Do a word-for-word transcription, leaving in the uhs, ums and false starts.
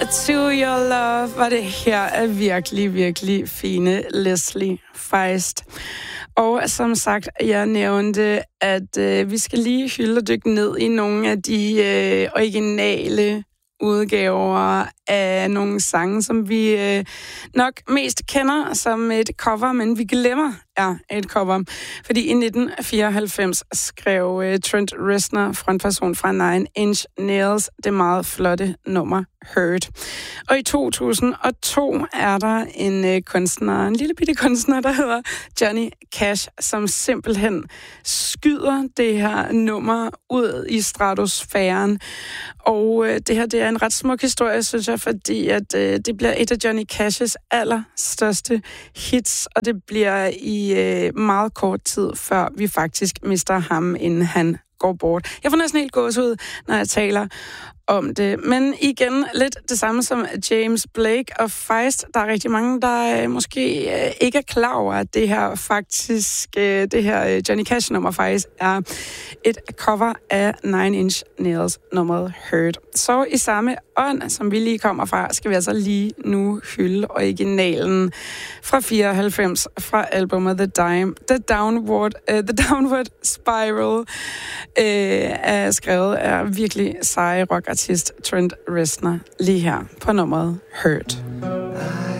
To Your Love, var det her er virkelig, virkelig fine Leslie Feist. Og som sagt, jeg nævnte, at øh, vi skal lige hylde og dykke ned i nogle af de øh, originale udgaver af nogle sange, som vi øh, nok mest kender som et cover, men vi glemmer er et cover. Fordi i nitten fireoghalvfems skrev øh, Trent Reznor, frontperson fra Nine Inch Nails, det meget flotte nummer Hurt. Og i to tusind og to er der en øh, kunstner, en lille bitte kunstner, der hedder Johnny Cash, som simpelthen skyder det her nummer ud i stratosfæren. Og øh, det her, det er en ret smuk historie, synes jeg, fordi at øh, det bliver et af Johnny Cash's allerstørste hits, og det bliver i øh, meget kort tid, før vi faktisk mister ham, inden han går bort. Jeg får næsten helt gåsehud, når jeg taler om det. Men igen, lidt det samme som James Blake og Feist. Der er rigtig mange, der øh, måske øh, ikke er klar over, at det her faktisk, øh, det her øh, Johnny Cash-nummer faktisk er et cover af Nine Inch Nails nummeret Hurt. Så i samme ånd, som vi lige kommer fra, skal vi altså lige nu hylde originalen fra fireoghalvfems fra albumet The, Dime, The, Downward, uh, The Downward Spiral, øh, er skrevet af virkelig seje rockartist Trent Reznor lige her på nummeret Hurt.